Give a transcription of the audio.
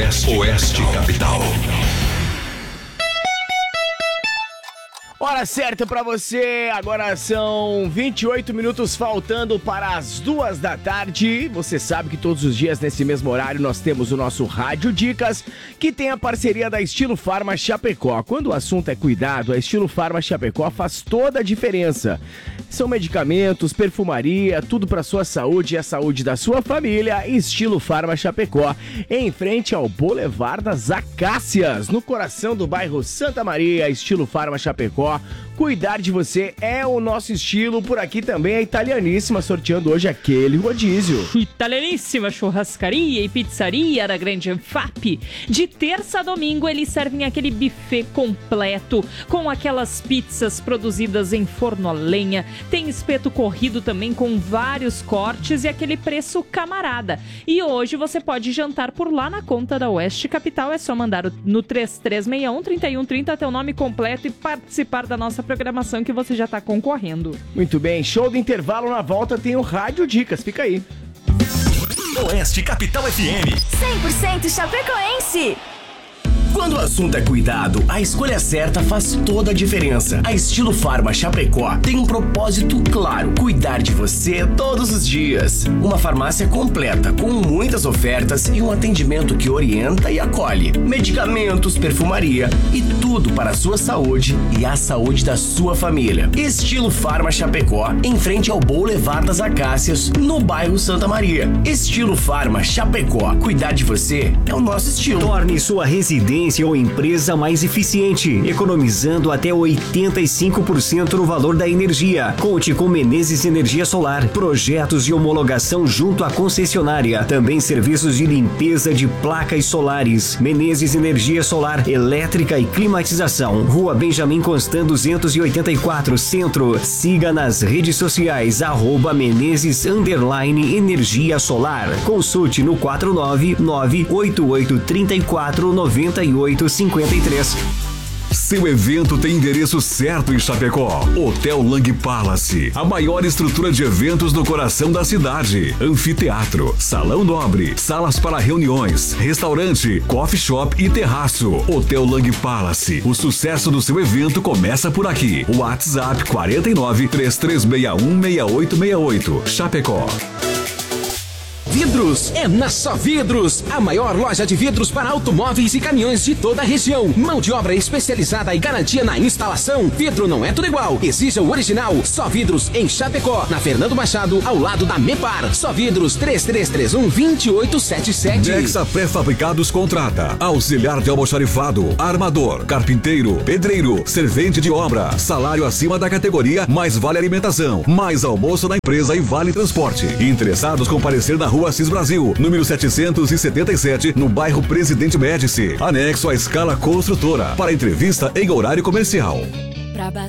Oeste Capital. Hora certa pra você, agora são 28 minutos faltando para as 2 da tarde. Você sabe que todos os dias nesse mesmo horário nós temos o nosso Rádio Dicas, que tem a parceria da Estilo Farma Chapecó. Quando o assunto é cuidado, a Estilo Farma Chapecó faz toda a diferença. São medicamentos, perfumaria, tudo para sua saúde e a saúde da sua família. Estilo Farma Chapecó, em frente ao Boulevard das Acácias, no coração do bairro Santa Maria. Estilo Farma Chapecó. Cuidar de você é o nosso estilo. Por aqui também a Italianíssima, sorteando hoje aquele rodízio. Italianíssima Churrascaria e Pizzaria da Grande Anfap. De terça a domingo eles servem aquele buffet completo, com aquelas pizzas produzidas em forno a lenha. Tem espeto corrido também com vários cortes e aquele preço camarada. E hoje você pode jantar por lá na conta da Oeste Capital. É só mandar no 3361-3130 teu nome completo e participar da nossa programação que você já está concorrendo. Muito bem, show do intervalo. Na volta tem o Rádio Dicas, fica aí. Oeste Capital FM 100% chapecoense. Quando o assunto é cuidado, a escolha certa faz toda a diferença. A Estilo Farma Chapecó tem um propósito claro: cuidar de você todos os dias. Uma farmácia completa, com muitas ofertas e um atendimento que orienta e acolhe. Medicamentos, perfumaria e tudo para a sua saúde e a saúde da sua família. Estilo Farma Chapecó, em frente ao Boulevard das Acácias, no bairro Santa Maria. Estilo Farma Chapecó, cuidar de você é o nosso estilo. Torne sua residência ou empresa mais eficiente, economizando até 85% no valor da energia. Conte com Menezes Energia Solar, projetos de homologação junto à concessionária, também serviços de limpeza de placas solares. Menezes Energia Solar, elétrica e climatização. Rua Benjamin Constant 284, Centro. Siga nas redes sociais @Menezes_Energia Solar. Consulte no 499-8834-9853. Seu evento tem endereço certo em Chapecó. Hotel Lang Palace, a maior estrutura de eventos no coração da cidade. Anfiteatro, salão nobre, salas para reuniões, restaurante, coffee shop e terraço. Hotel Lang Palace, o sucesso do seu evento começa por aqui. WhatsApp 49-3361-6868. Chapecó. Vidros é na Só Vidros, a maior loja de vidros para automóveis e caminhões de toda a região. Mão de obra especializada e garantia na instalação. Vidro não é tudo igual, exija o original. Só Vidros em Chapecó, na Fernando Machado, ao lado da Mepar. Só Vidros 3331-2877. Dexa Pré-Fabricados contrata auxiliar de almoxarifado, armador, carpinteiro, pedreiro, servente de obra. Salário acima da categoria, mais vale alimentação, mais almoço na empresa e vale transporte. Interessados comparecer na Rua Assis Brasil, número 777, no bairro Presidente Médici, anexo à Escala Construtora, para entrevista em horário comercial.